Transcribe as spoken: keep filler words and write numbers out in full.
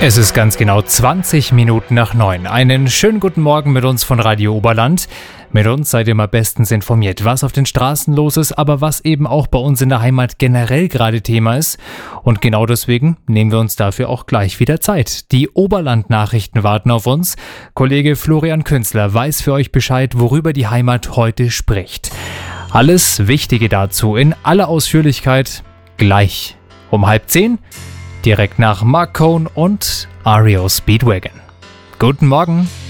Es ist ganz genau zwanzig Minuten nach neun. Einen schönen guten Morgen mit uns von Radio Oberland. Mit uns seid ihr mal bestens informiert, was auf den Straßen los ist, aber was eben auch bei uns in der Heimat generell gerade Thema ist. Und genau deswegen nehmen wir uns dafür auch gleich wieder Zeit. Die Oberland-Nachrichten warten auf uns. Kollege Florian Künzler weiß für euch Bescheid, worüber die Heimat heute spricht. Alles Wichtige dazu in aller Ausführlichkeit gleich um halb zehn. Direkt nach Mark Cohn und R E O Speedwagon. Guten Morgen.